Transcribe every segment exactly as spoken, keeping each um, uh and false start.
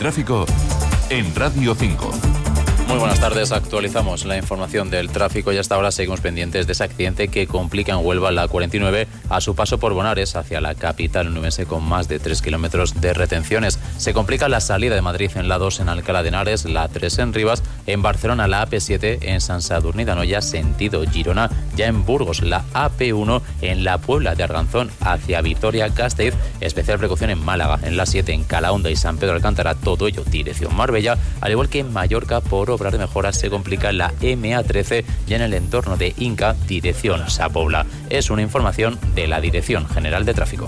tráfico en Radio cinco. Muy buenas tardes, actualizamos la información del tráfico y hasta ahora seguimos pendientes de ese accidente que complica en Huelva la cuarenta y nueve a su paso por Bonares hacia la capital onubense con más de tres kilómetros de retenciones. Se complica la salida de Madrid en la dos en Alcalá de Henares, la tres en Rivas, en Barcelona la A P siete en Sant Sadurní d'Anoia sentido Girona, ya en Burgos la A P uno en la Puebla de Arganzón hacia Vitoria-Gasteiz, especial precaución en Málaga, en la siete en Calahonda y San Pedro Alcántara, todo ello dirección Marbella, al igual que en Mallorca por obras de mejoras se complica la M A trece ya en el entorno de Inca, dirección Sa Pobla. Es una información de la Dirección General de Tráfico.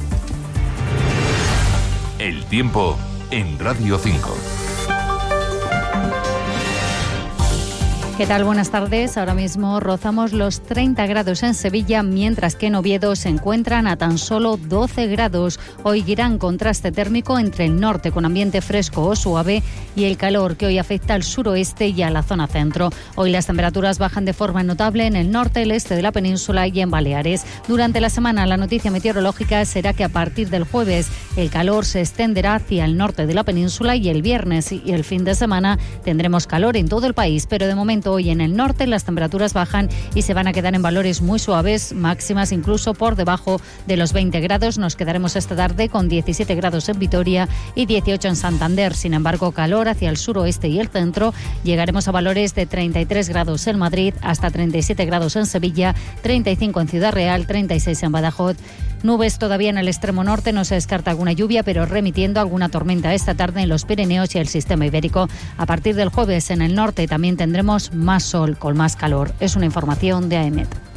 El tiempo en Radio cinco. ¿Qué tal? Buenas tardes. Ahora mismo rozamos los treinta grados en Sevilla, mientras que en Oviedo se encuentran a tan solo doce grados. Hoy gran contraste térmico entre el norte con ambiente fresco o suave y el calor que hoy afecta al suroeste y a la zona centro. Hoy las temperaturas bajan de forma notable en el norte, el este de la península y en Baleares. Durante la semana la noticia meteorológica será que a partir del jueves el calor se extenderá hacia el norte de la península y el viernes y el fin de semana tendremos calor en todo el país, pero de momento hoy en el norte las temperaturas bajan y se van a quedar en valores muy suaves, máximas incluso por debajo de los veinte grados. Nos quedaremos esta tarde con diecisiete grados en Vitoria y dieciocho en Santander. Sin embargo, calor hacia el suroeste y el centro. Llegaremos a valores de treinta y tres grados en Madrid, hasta treinta y siete grados en Sevilla, treinta y cinco en Ciudad Real, treinta y seis en Badajoz. Nubes todavía en el extremo norte, no se descarta alguna lluvia, pero remitiendo alguna tormenta esta tarde en los Pirineos y el sistema ibérico. A partir del jueves en el norte también tendremos más sol con más calor. Es una información de A E M E T.